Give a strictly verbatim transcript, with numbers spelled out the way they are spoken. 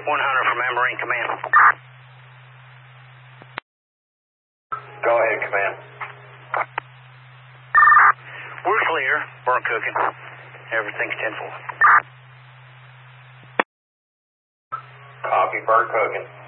one hundred from Marine Command. Go ahead, Command. We're clear. Burn cooking. Everything's ten four. Copy, bird cooking.